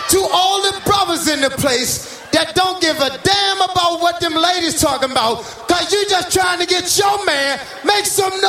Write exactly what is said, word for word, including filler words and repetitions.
To all the brothers in the place that don't give a damn about what them ladies talking about, cause you just trying to get your man, make some noise.